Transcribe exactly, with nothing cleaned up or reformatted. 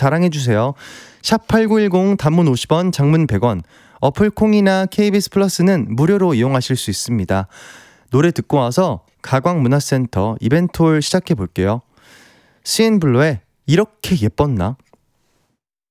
자랑해주세요. 샵팔구일공 단문 오십 원, 장문 백 원, 어플 콩이나 케이비에스 플러스는 무료로 이용하실 수 있습니다. 노래 듣고 와서 가광문화센터 이벤트홀 시작해볼게요. 씨엔블루의 이렇게 예뻤나?